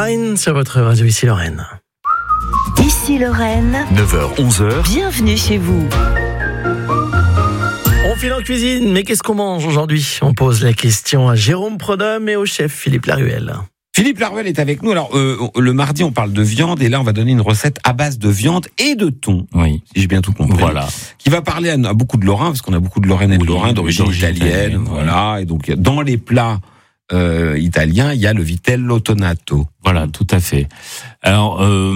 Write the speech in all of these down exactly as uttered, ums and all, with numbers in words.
Marine sur votre radio Ici Lorraine. Ici Lorraine, neuf heures onze heures. Bienvenue chez vous. On file en cuisine, mais qu'est-ce qu'on mange aujourd'hui ? On pose la question à Jérôme Prodhomme et au chef Philippe Laruelle. Philippe Laruelle est avec nous. Alors, euh, le mardi, on parle de viande, et là, on va donner une recette à base de viande et de thon. Oui. Si j'ai bien tout compris. Voilà. Qui va parler à, à beaucoup de Lorrains, parce qu'on a beaucoup de Lorraines et de Oui, Lorrains d'origine d'origine italienne. italienne, Voilà. Et donc, dans les plats euh, italiens, il y a le vitello tonato. Voilà, tout à fait. Alors, euh,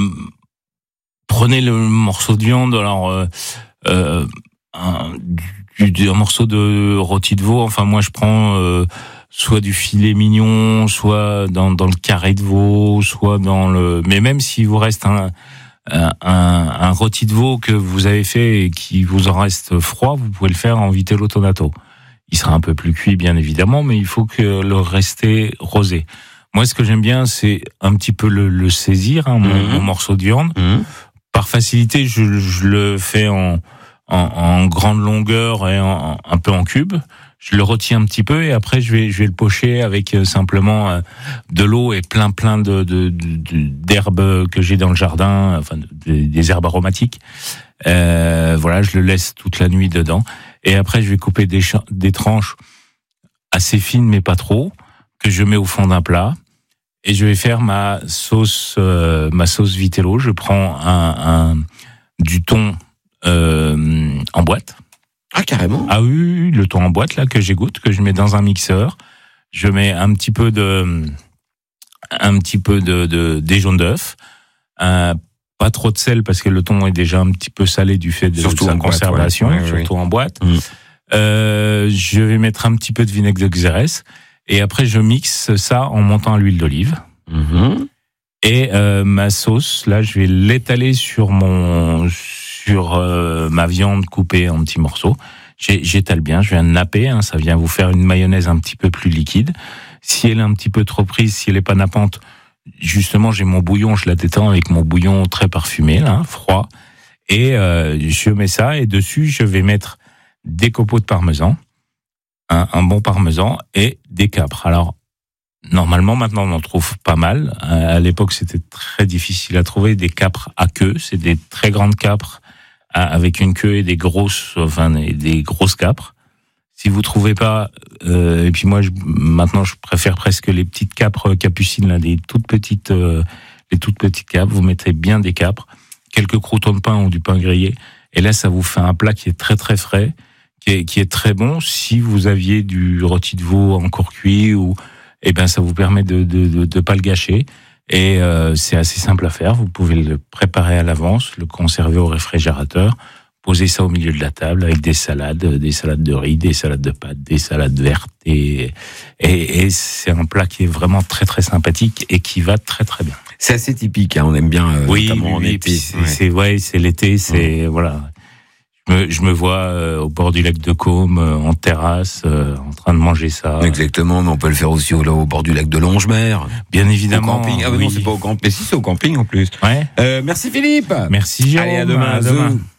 prenez le morceau de viande, alors, euh, euh, un, du, du, un morceau de rôti de veau. Enfin, moi, je prends euh, soit du filet mignon, soit dans, dans le carré de veau, soit dans le... Mais même s'il vous reste un, un, un rôti de veau que vous avez fait et qui vous en reste froid, vous pouvez le faire en vitello tonato. Il sera un peu plus cuit, bien évidemment, mais il faut que le rester rosé. Moi, ce que j'aime bien, c'est un petit peu le, le saisir, hein, mon, mmh. mon morceau de viande. Mmh. Par facilité, je, je le fais en, en, en grande longueur et en, un peu en cubes. Je le retiens un petit peu et après, je vais, je vais le pocher avec simplement de l'eau et plein, plein de, de, de, d'herbes que j'ai dans le jardin, enfin, des, des herbes aromatiques. Euh, voilà, je le laisse toute la nuit dedans. Et après, je vais couper des, des tranches assez fines, mais pas trop, que je mets au fond d'un plat. Et je vais faire ma sauce, euh, ma sauce vitello. Je prends un, un du thon euh, en boîte. Ah, carrément. Ah oui, le thon en boîte là que j'égoutte, que je mets dans un mixeur. Je mets un petit peu de, un petit peu de, de des jaunes d'œufs. Un, pas trop de sel parce que le thon est déjà un petit peu salé du fait de, de sa conservation, boîte, ouais. Ouais, surtout ouais. en boîte. Mmh. Euh, je vais mettre un petit peu de vinaigre de Xérès. Et après, je mixe ça en montant à l'huile d'olive. Mmh. Et euh, ma sauce, là, je vais l'étaler sur mon sur euh, ma viande coupée en petits morceaux. J'ai, j'étale bien, je viens napper. Hein, ça vient vous faire une mayonnaise un petit peu plus liquide. Si elle est un petit peu trop prise, si elle est pas nappante, justement, j'ai mon bouillon, je la détends avec mon bouillon très parfumé, là, froid. Et euh, je mets ça, et dessus, je vais mettre des copeaux de parmesan. Un, un bon parmesan et des capres. Alors, normalement, maintenant, on en trouve pas mal. À l'époque, c'était très difficile à trouver des capres à queue. C'est des très grandes capres avec une queue et des grosses, enfin, des grosses capres. Si vous trouvez pas, euh, et puis moi, je, maintenant, je préfère presque les petites capres capucines, là, des toutes petites, euh, les toutes petites capres. Vous mettez bien des capres, quelques croûtons de pain ou du pain grillé, et là, ça vous fait un plat qui est très très frais. Qui est, qui est très bon. Si vous aviez du rôti de veau encore cuit, ou, eh ben, ça vous permet de, de, de, de pas le gâcher. Et, euh, c'est assez simple à faire. Vous pouvez le préparer à l'avance, le conserver au réfrigérateur, poser ça au milieu de la table avec des salades, des salades de riz, des salades de pâtes, des salades vertes. Et, et, et c'est un plat qui est vraiment très, très sympathique et qui va très, très bien. C'est assez typique, hein. On aime bien, euh, oui, notamment oui, en été. C'est, ouais. c'est, ouais, c'est l'été, c'est, mmh. voilà. Je me, je me vois euh, au bord du lac de Caume, euh, en terrasse, euh, en train de manger ça. Exactement, mais on peut le faire aussi au, là, au bord du lac de Longemer. Bien évidemment. Au camping. Ah oui. non, c'est pas au camping. Si, c'est au camping en plus. Ouais. Euh, merci Philippe. Merci Jérôme. Allez, à demain. À demain.